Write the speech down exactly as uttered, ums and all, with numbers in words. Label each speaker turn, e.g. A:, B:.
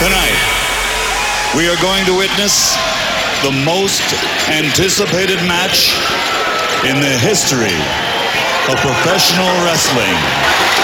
A: Tonight, we are going to witness the most anticipated match in the history of professional wrestling.